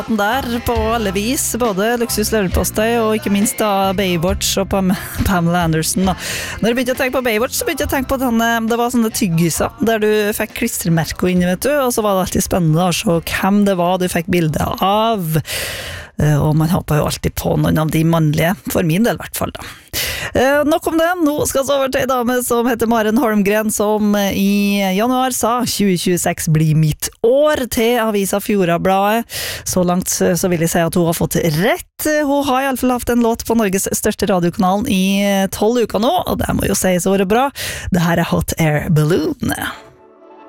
Der på alle vis, både Luksus leverpostei og ikke minst da Baywatch og Pamela Anderson da. Når jeg begynte å tenke på Baywatch, så begynte jeg å tenke på at det var sånne tyggiser der du fikk klistremerker inni, vet du, og så var det alltid spennende å se hvem det var du fikk bilde av, og man håper jo alltid på noen av de mannlige, for min del i hvert fall da. Nok om det, nå skal vi over til en dame som heter Maren Holmgren, som i januar sa 2026 blir mitt år til avisa Fjordabladet. Så langt så vil jeg si at hun har fått rett. Hun har i alle fall hatt en låt på Norges største radiokanalen i 12 uker nå, og det må jo sies å være bra. Det her er Hot Air Balloon.